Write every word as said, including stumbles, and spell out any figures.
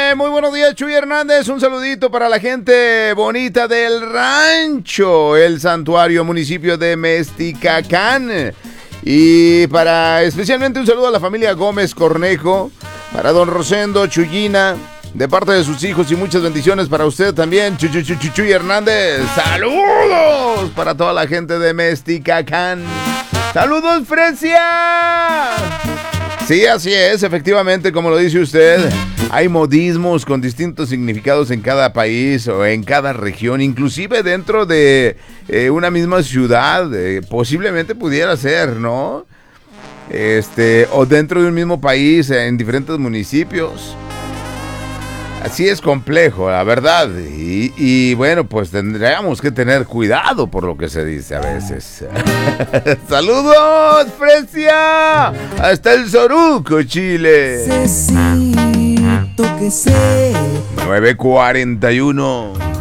Dice, muy buenos días, Chuy Hernández. Un saludito para la gente bonita del rancho, el santuario municipio de Mesticacán. Y para especialmente un saludo a la familia Gómez Cornejo, para don Rosendo, Chuyina, de parte de sus hijos, y muchas bendiciones para usted también, Chuy, Chuy, Chuy, Chuy Hernández. ¡Saludos para toda la gente de Mesticacán! ¡Saludos, Fresia! Sí, así es, efectivamente, como lo dice usted, hay modismos con distintos significados en cada país o en cada región, inclusive dentro de eh, una misma ciudad, eh, posiblemente pudiera ser, ¿no? Este, o dentro de un mismo país, en diferentes municipios. Así es complejo, la verdad, y, y bueno, pues tendríamos que tener cuidado por lo que se dice a veces. ¡Saludos, Fresia! ¡Hasta el Soruco, Chile! Necesito que sé nueve cuarenta y uno.